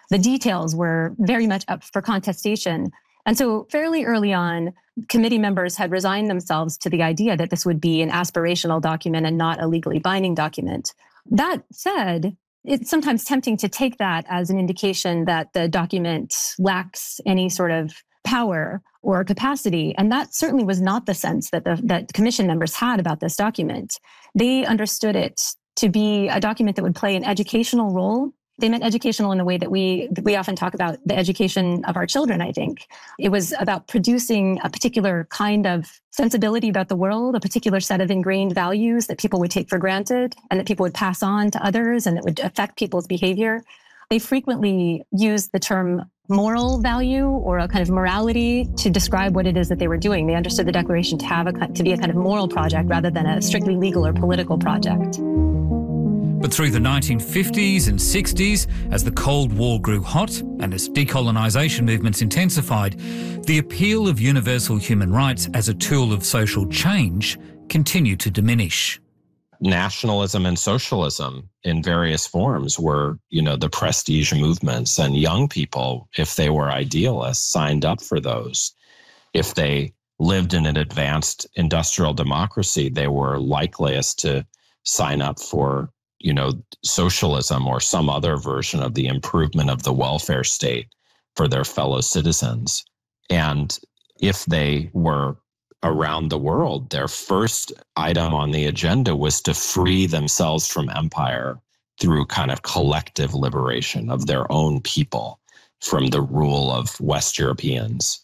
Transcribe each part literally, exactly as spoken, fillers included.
the details were very much up for contestation. And so fairly early on, committee members had resigned themselves to the idea that this would be an aspirational document and not a legally binding document. That said, it's sometimes tempting to take that as an indication that the document lacks any sort of power or capacity. And that certainly was not the sense that the that commission members had about this document. They understood it to be a document that would play an educational role. They meant educational in the way that we we often talk about the education of our children, I think. It was about producing a particular kind of sensibility about the world, a particular set of ingrained values that people would take for granted and that people would pass on to others and that would affect people's behavior. They frequently used the term moral value or a kind of morality to describe what it is that they were doing. They understood the Declaration to have a to be a kind of moral project rather than a strictly legal or political project. But through the nineteen fifties and sixties, as the Cold War grew hot and as decolonisation movements intensified, the appeal of universal human rights as a tool of social change continued to diminish. Nationalism and socialism in various forms were, you know, the prestige movements, and young people, if they were idealists, signed up for those. If they lived in an advanced industrial democracy, they were likeliest to sign up for, you know, socialism or some other version of the improvement of the welfare state for their fellow citizens. And if they were around the world, their first item on the agenda was to free themselves from empire through kind of collective liberation of their own people from the rule of West Europeans,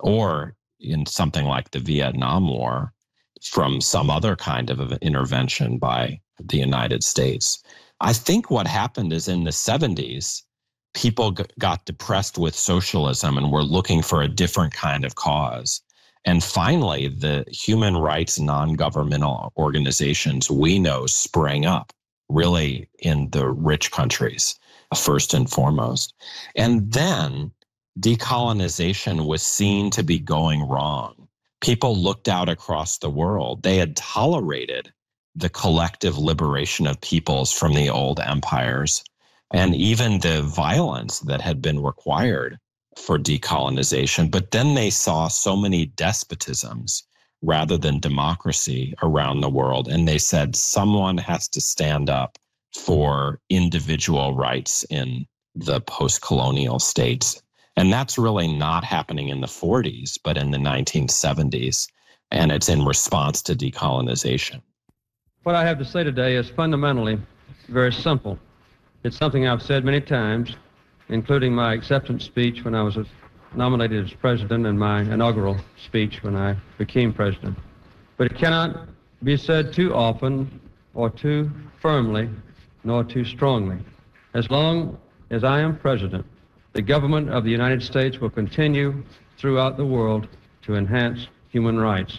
or in something like the Vietnam War, from some other kind of intervention by the United States. I think what happened is in the seventies, people g- got depressed with socialism and were looking for a different kind of cause. And finally, the human rights non-governmental organizations we know sprang up, really in the rich countries, first and foremost. And then decolonization was seen to be going wrong. People looked out across the world. They had tolerated the collective liberation of peoples from the old empires, and even the violence that had been required for decolonization. But then they saw so many despotisms rather than democracy around the world, and they said someone has to stand up for individual rights in the post-colonial states. And that's really not happening in the forties, but in the nineteen seventies, and it's in response to decolonization. What I have to say today is fundamentally very simple. It's something I've said many times, including my acceptance speech when I was nominated as president and my inaugural speech when I became president. But it cannot be said too often or too firmly nor too strongly. As long as I am president, the government of the United States will continue throughout the world to enhance human rights.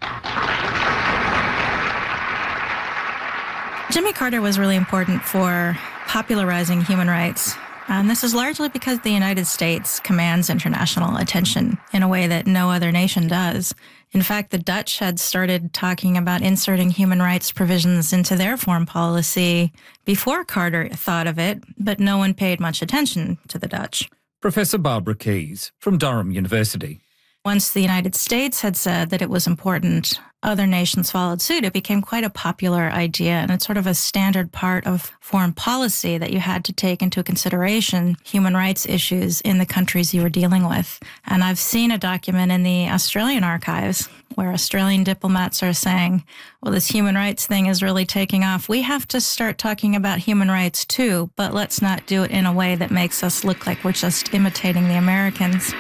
Jimmy Carter was really important for popularizing human rights. And this is largely because the United States commands international attention in a way that no other nation does. In fact, the Dutch had started talking about inserting human rights provisions into their foreign policy before Carter thought of it, but no one paid much attention to the Dutch. Professor Barbara Keyes from Durham University. Once the United States had said that it was important, other nations followed suit. It became quite a popular idea, and it's sort of a standard part of foreign policy that you had to take into consideration human rights issues in the countries you were dealing with. And I've seen a document in the Australian archives where Australian diplomats are saying, well, this human rights thing is really taking off. We have to start talking about human rights too, but let's not do it in a way that makes us look like we're just imitating the Americans.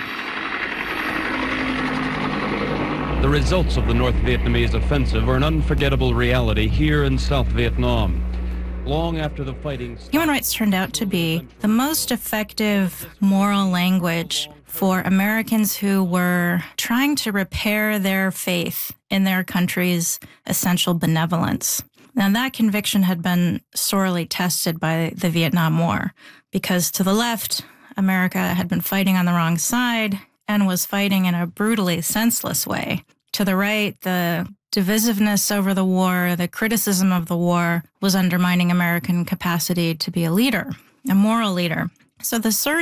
The results of the North Vietnamese offensive are an unforgettable reality here in South Vietnam. Long after the fighting stopped, human rights turned out to be the most effective moral language for Americans who were trying to repair their faith in their country's essential benevolence. Now, that conviction had been sorely tested by the Vietnam War, because to the left, America had been fighting on the wrong side and was fighting in a brutally senseless way. To the right, the divisiveness over the war, the criticism of the war was undermining American capacity to be a leader, a moral leader. So the surge